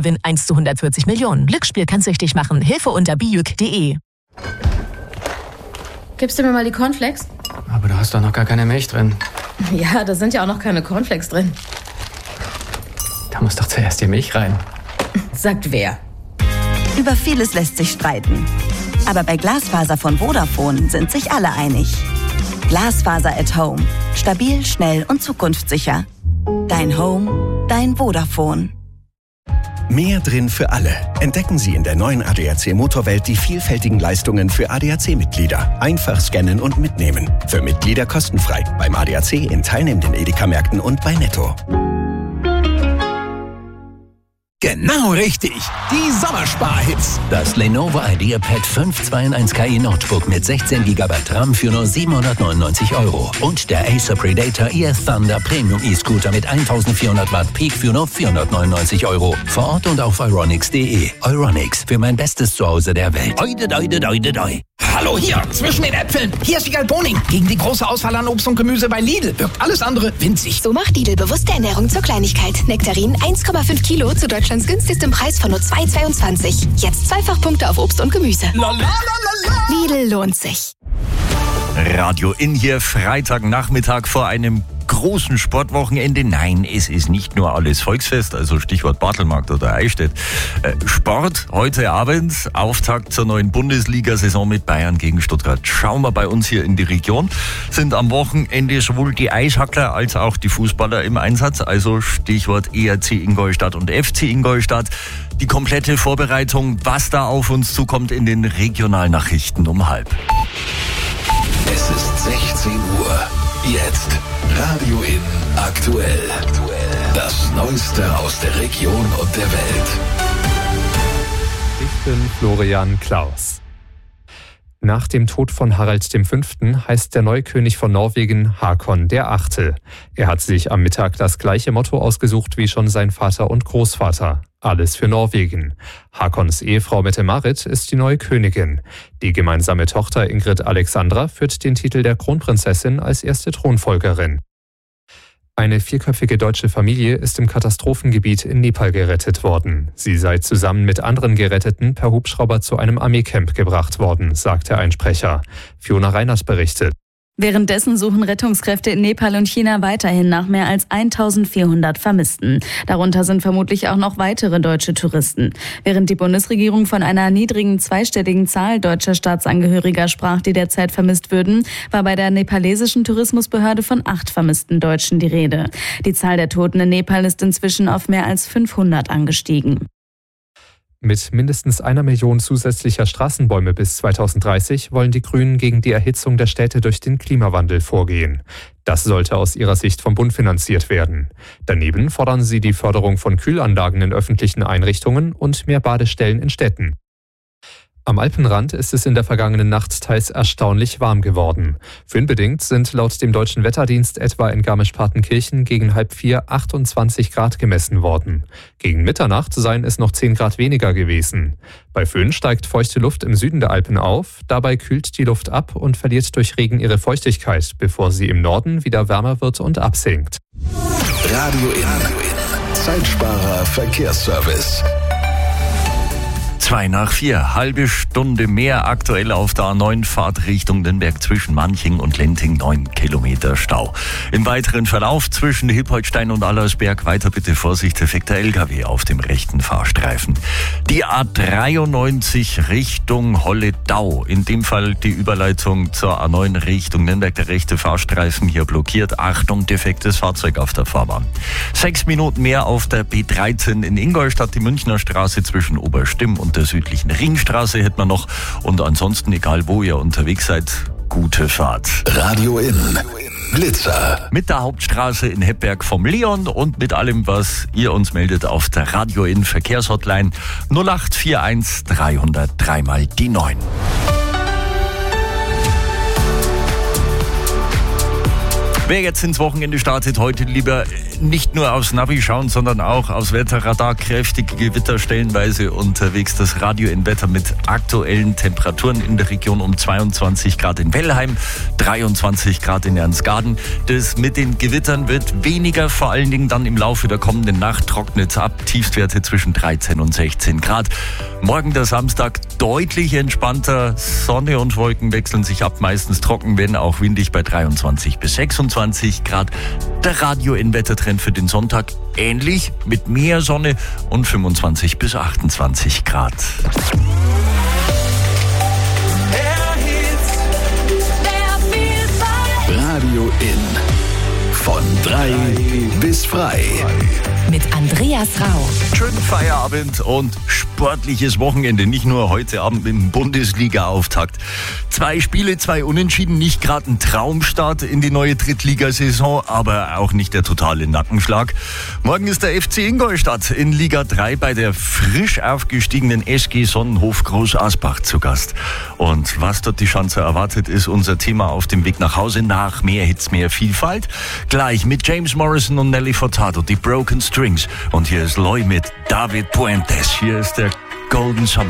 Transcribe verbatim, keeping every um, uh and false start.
Lottogewinn eins zu hundertvierzig Millionen. Glücksspiel kann süchtig machen. Hilfe unter bijuk punkt de. Gibst du mir mal die Cornflakes? Aber da hast doch noch gar keine Milch drin. Ja, da sind ja auch noch keine Cornflakes drin. Da muss doch zuerst die Milch rein. Sagt wer? Über vieles lässt sich streiten. Aber bei Glasfaser von Vodafone sind sich alle einig. Glasfaser at Home. Stabil, schnell und zukunftssicher. Dein Home, dein Vodafone. Mehr drin für alle. Entdecken Sie in der neuen A D A C Motorwelt die vielfältigen Leistungen für A D A C-Mitglieder. Einfach scannen und mitnehmen. Für Mitglieder kostenfrei. Beim A D A C in teilnehmenden Edeka-Märkten und bei Netto. Genau richtig. Die Sommersparhits. Das Lenovo IdeaPad fünf zwei in eins K I Notebook mit sechzehn Gigabyte RAM für nur siebenhundertneunundneunzig Euro. Und der Acer Predator E F Thunder Premium E-Scooter mit eintausendvierhundert Watt Peak für nur vierhundertneunundneunzig Euro. Vor Ort und auf euronics punkt de. Euronics, für mein bestes Zuhause der Welt. Oide, oide, oide, oide. Hallo hier, zwischen den Äpfeln. Hier ist Wiegald Boning. Gegen die große Auswahl an Obst und Gemüse bei Lidl wirkt alles andere winzig. So macht Lidl bewusste Ernährung zur Kleinigkeit. Nektarin eins Komma fünf Kilo zu Deutschlands günstigstem Preis von nur zwei Komma zweiundzwanzig. Jetzt Zweifachpunkte auf Obst und Gemüse. Lidl lohnt sich. Radio in hier, Freitagnachmittag vor einem großen Sportwochenende. Nein, es ist nicht nur alles Volksfest, also Stichwort Bartelmarkt oder Eichstätt. Äh, Sport heute Abend, Auftakt zur neuen Bundesliga-Saison mit Bayern gegen Stuttgart. Schauen wir bei uns hier in die Region. Sind am Wochenende sowohl die Eishackler als auch die Fußballer im Einsatz, also Stichwort E R C Ingolstadt und F C Ingolstadt. Die komplette Vorbereitung, was da auf uns zukommt in den Regionalnachrichten um halb. Es ist sechzehn Uhr. Jetzt Radio in aktuell. Das Neueste aus der Region und der Welt. Ich bin Florian Klaus. Nach dem Tod von Harald der Fünfte heißt der neue König von Norwegen Hakon der Achte. Er hat sich am Mittag das gleiche Motto ausgesucht wie schon sein Vater und Großvater. Alles für Norwegen. Hakons Ehefrau Mette-Marit ist die neue Königin. Die gemeinsame Tochter Ingrid Alexandra führt den Titel der Kronprinzessin als erste Thronfolgerin. Eine vierköpfige deutsche Familie ist im Katastrophengebiet in Nepal gerettet worden. Sie sei zusammen mit anderen Geretteten per Hubschrauber zu einem Armeecamp gebracht worden, sagte ein Sprecher. Fiona Reiners berichtet. Währenddessen suchen Rettungskräfte in Nepal und China weiterhin nach mehr als eintausendvierhundert Vermissten. Darunter sind vermutlich auch noch weitere deutsche Touristen. Während die Bundesregierung von einer niedrigen zweistelligen Zahl deutscher Staatsangehöriger sprach, die derzeit vermisst würden, war bei der nepalesischen Tourismusbehörde von acht vermissten Deutschen die Rede. Die Zahl der Toten in Nepal ist inzwischen auf mehr als fünfhundert angestiegen. Mit mindestens einer Million zusätzlicher Straßenbäume bis zweitausenddreißig wollen die Grünen gegen die Erhitzung der Städte durch den Klimawandel vorgehen. Das sollte aus ihrer Sicht vom Bund finanziert werden. Daneben fordern sie die Förderung von Kühlanlagen in öffentlichen Einrichtungen und mehr Badestellen in Städten. Am Alpenrand ist es in der vergangenen Nacht teils erstaunlich warm geworden. Föhnbedingt sind laut dem Deutschen Wetterdienst etwa in Garmisch-Partenkirchen gegen halb vier achtundzwanzig Grad gemessen worden. Gegen Mitternacht seien es noch zehn Grad weniger gewesen. Bei Föhn steigt feuchte Luft im Süden der Alpen auf. Dabei kühlt die Luft ab und verliert durch Regen ihre Feuchtigkeit, bevor sie im Norden wieder wärmer wird und absinkt. Radio in. Zeitsparer Verkehrsservice. Zwei nach vier, halbe Stunde mehr aktuell auf der A neun Fahrt Richtung Nürnberg zwischen Manching und Lenting, neun Kilometer Stau. Im weiteren Verlauf zwischen Hilpoltstein und Allersberg weiter bitte Vorsicht, defekter L K W auf dem rechten Fahrstreifen. Die A dreiundneunzig Richtung Holledau, in dem Fall die Überleitung zur A neun Richtung Nürnberg, der rechte Fahrstreifen hier blockiert. Achtung, defektes Fahrzeug auf der Fahrbahn. Sechs Minuten mehr auf der B dreizehn in Ingolstadt, die Münchner Straße zwischen Oberstimm und der südlichen Ringstraße hätte man noch. Und ansonsten, egal wo ihr unterwegs seid, gute Fahrt. Radio in. Blitzer. Mit der Hauptstraße in Heppberg vom Leon und mit allem, was ihr uns meldet auf der Radio in Verkehrshotline null acht vier eins dreihundert drei mal die neun. Wer jetzt ins Wochenende startet, heute lieber nicht nur aufs Navi schauen, sondern auch aufs Wetterradar. Kräftige Gewitter stellenweise unterwegs. Das Radio in Wetter mit aktuellen Temperaturen in der Region um zweiundzwanzig Grad in Wellheim, dreiundzwanzig Grad in Ernstgarten. Das mit den Gewittern wird weniger, vor allen Dingen dann im Laufe der kommenden Nacht trocknet es ab. Tiefstwerte zwischen dreizehn und sechzehn Grad. Morgen der Samstag deutlich entspannter. Sonne und Wolken wechseln sich ab, meistens trocken, wenn auch windig bei dreiundzwanzig bis sechsundzwanzig Grad. Der Radio in Wettertrend für den Sonntag ähnlich mit mehr Sonne und fünfundzwanzig bis achtundzwanzig Grad. Radio in. Von drei bis frei. Mit Andreas Rau. Schönen Feierabend und sportliches Wochenende. Nicht nur heute Abend im Bundesliga-Auftakt. Zwei Spiele, zwei Unentschieden. Nicht gerade ein Traumstart in die neue Drittligasaison, aber auch nicht der totale Nackenschlag. Morgen ist der F C Ingolstadt in Liga drei bei der frisch aufgestiegenen S G Sonnenhof Groß Asbach zu Gast. Und was dort die Schanzer erwartet, ist unser Thema auf dem Weg nach Hause nach mehr Hits, mehr Vielfalt. Gleich mit James Morrison und Nelly Furtado, die Broken Strings. Und hier ist Loy mit David Puentes. Hier ist der Golden Summer.